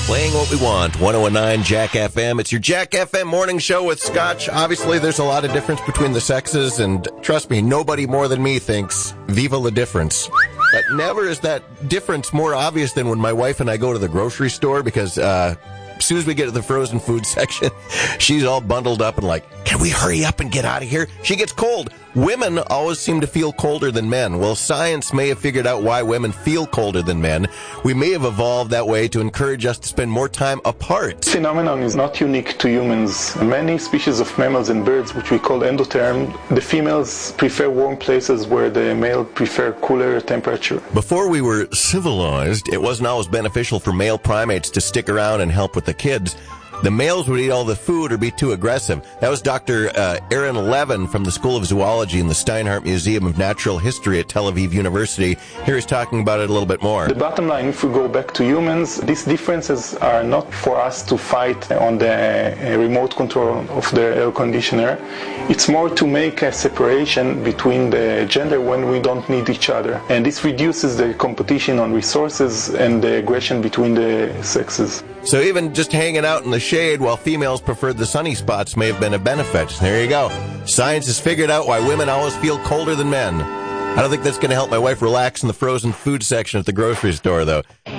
Playing what we want, 1019 Jack FM. It's your Jack FM morning show with Scotch. Obviously, there's a lot of difference between the sexes, and trust me, nobody more than me thinks viva la difference. But never is that difference more obvious than when my wife and I go to the grocery store, because as soon as we get to the frozen food section, she's all bundled up and like, can we hurry up and get out of here? She gets cold. Women always seem to feel colder than men. Well, science may have figured out why women feel colder than men. We may have evolved that way to encourage us to spend more time apart. This phenomenon is not unique to humans. Many species of mammals and birds, which we call endotherm, the females prefer warm places where the male prefer cooler temperature. Before we were civilized, it wasn't always beneficial for male primates to stick around and help with the kids. The males would eat all the food or be too aggressive. That was Dr. Aaron Levin from the School of Zoology in the Steinhardt Museum of Natural History at Tel Aviv University. Here he's talking about it a little bit more. The bottom line, if we go back to humans, these differences are not for us to fight on the remote control of the air conditioner. It's more to make a separation between the gender when we don't need each other. And this reduces the competition on resources and the aggression between the sexes. So even just hanging out in the shade while females preferred the sunny spots may have been a benefit. There you go. Science has figured out why women always feel colder than men. I don't think that's going to help my wife relax in the frozen food section at the grocery store, though.